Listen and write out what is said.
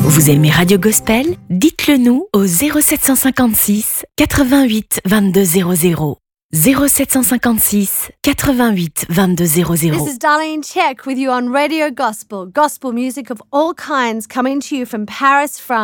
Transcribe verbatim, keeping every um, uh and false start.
Vous aimez Radio Gospel? Dites-le nous au zéro sept cent cinquante-six quatre-vingt-huit vingt-deux zéro zéro. zéro sept cent cinquante-six quatre-vingt-huit vingt-deux zéro zéro. This is Darlene Check with you on Radio Gospel. Gospel music of all kinds coming to you from Paris, France.